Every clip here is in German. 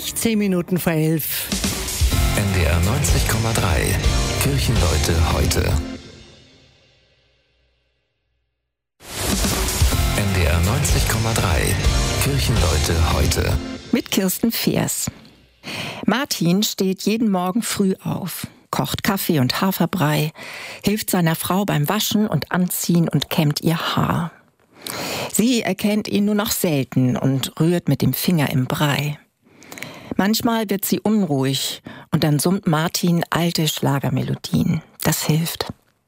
16 Minuten vor 11. NDR 90,3. Kirchenleute heute. NDR 90,3. Kirchenleute heute. Mit Kirsten Feers. Martin steht jeden Morgen früh auf, kocht Kaffee und Haferbrei, hilft seiner Frau beim Waschen und Anziehen und kämmt ihr Haar. Sie erkennt ihn nur noch selten und rührt mit dem Finger im Brei. Manchmal wird sie unruhig und dann summt Martin alte Schlagermelodien. Das hilft.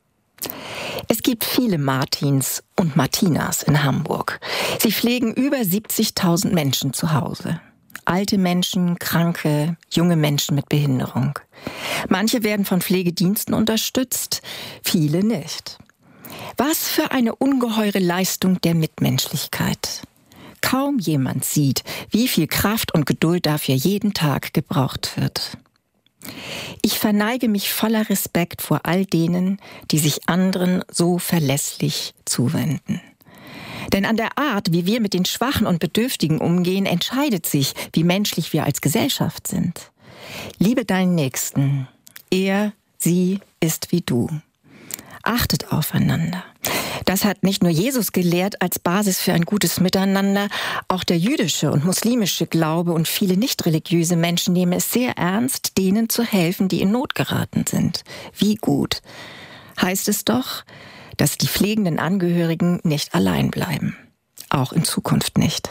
Es gibt viele Martins und Martinas in Hamburg. Sie pflegen über 70.000 Menschen zu Hause. Alte Menschen, Kranke, junge Menschen mit Behinderung. Manche werden von Pflegediensten unterstützt, viele nicht. Was für eine ungeheure Leistung der Mitmenschlichkeit. Kaum jemand sieht, wie viel Kraft und Geduld dafür jeden Tag gebraucht wird. Ich verneige mich voller Respekt vor all denen, die sich anderen so verlässlich zuwenden. Denn an der Art, wie wir mit den Schwachen und Bedürftigen umgehen, entscheidet sich, wie menschlich wir als Gesellschaft sind. Liebe deinen Nächsten. Er, sie ist wie du. Achtet aufeinander. Das hat nicht nur Jesus gelehrt als Basis für ein gutes Miteinander, auch der jüdische und muslimische Glaube und viele nicht-religiöse Menschen nehmen es sehr ernst, denen zu helfen, die in Not geraten sind. Wie gut. Heißt es doch, dass die pflegenden Angehörigen nicht allein bleiben. Auch in Zukunft nicht.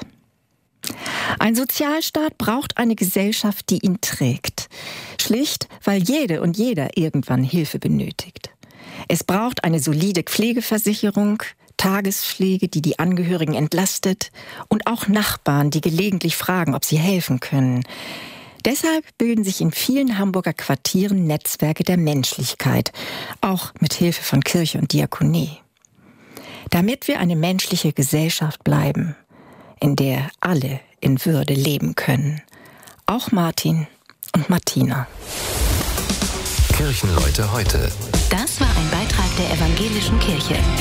Ein Sozialstaat braucht eine Gesellschaft, die ihn trägt. Schlicht, weil jede und jeder irgendwann Hilfe benötigt. Es braucht eine solide Pflegeversicherung, Tagespflege, die die Angehörigen entlastet und auch Nachbarn, die gelegentlich fragen, ob sie helfen können. Deshalb bilden sich in vielen Hamburger Quartieren Netzwerke der Menschlichkeit, auch mit Hilfe von Kirche und Diakonie. Damit wir eine menschliche Gesellschaft bleiben, in der alle in Würde leben können. Auch Martin und Martina. Kirchenleute heute. Das war ein Beitrag der Evangelischen Kirche.